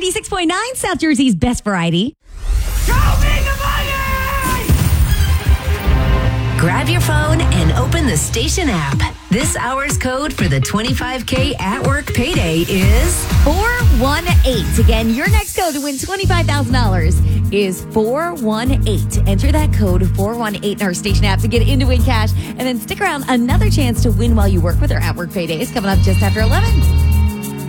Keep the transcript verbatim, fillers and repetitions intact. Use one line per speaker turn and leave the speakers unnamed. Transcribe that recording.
ninety-six point nine, South Jersey's best variety.
Show me the money!
Grab your phone and open the station app. This hour's code for the twenty-five K at work payday is
four one eight. Again, your next code to win twenty-five thousand dollars is four one eight. Enter that code four one eight in our station app to get in to win cash. And then stick around. Another chance to win while you work with our at work paydays coming up just after eleven.